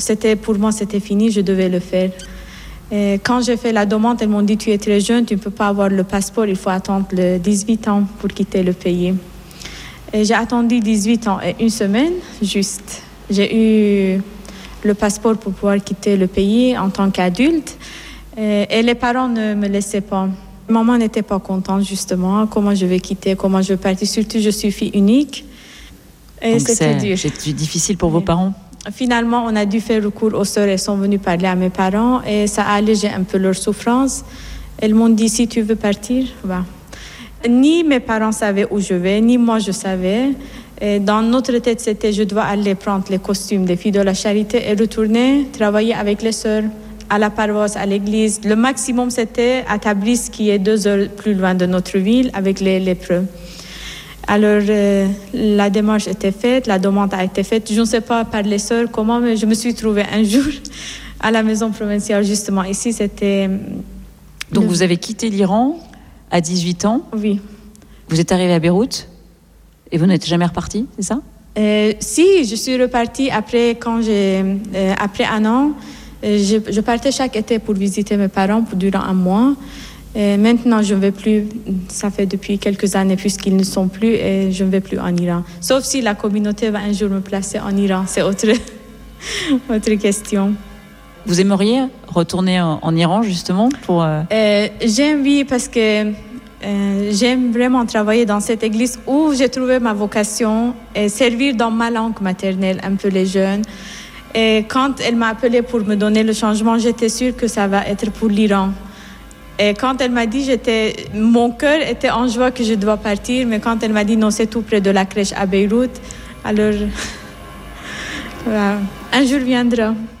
Pour moi, c'était fini, je devais le faire. Et quand j'ai fait la demande, elles m'ont dit, tu es très jeune, tu ne peux pas avoir le passeport, il faut attendre 18 ans pour quitter le pays. Et j'ai attendu 18 ans et une semaine, juste. J'ai eu le passeport pour pouvoir quitter le pays en tant qu'adulte. Et les parents ne me laissaient pas. Maman n'était pas contente, justement. Comment je vais quitter, comment je vais partir. Surtout, je suis fille unique. Et donc c'était dur. C'est difficile pour vos parents? Finalement, on a dû faire recours aux sœurs. Elles sont venues parler à mes parents et ça a allégé un peu leur souffrance. Elles m'ont dit, si tu veux partir, va. Ni mes parents savaient où je vais, ni moi je savais. Et dans notre tête, c'était je dois aller prendre les costumes des filles de la charité et retourner travailler avec les sœurs à la paroisse, à l'église. Le maximum, c'était à Tabriz, qui est 2 heures plus loin de notre ville, avec les lépreux. Alors, la démarche était faite, la demande a été faite. Je ne sais pas par les sœurs comment, mais je me suis trouvée un jour à la maison provinciale, justement. Ici, c'était... Donc, vous avez quitté l'Iran à 18 ans? Oui. Vous êtes arrivée à Beyrouth et vous n'êtes jamais repartie, c'est ça? Si, je suis repartie après 1 an. Je partais chaque été pour visiter mes parents durant 1 mois. Maintenant, je ne vais plus. Ça fait depuis quelques années puisqu'ils ne sont plus et je ne vais plus en Iran. Sauf si la communauté va un jour me placer en Iran. C'est autre question. Vous aimeriez retourner en Iran, justement, pour... J'aime, oui, parce que j'aime vraiment travailler dans cette église où j'ai trouvé ma vocation et servir dans ma langue maternelle un peu les jeunes. Et quand elle m'a appelée pour me donner le changement, j'étais sûre que ça va être pour l'Iran. Et quand elle m'a dit, mon cœur était en joie que je dois partir, mais quand elle m'a dit non, c'est tout près de la crèche à Beyrouth, alors voilà, un jour viendra.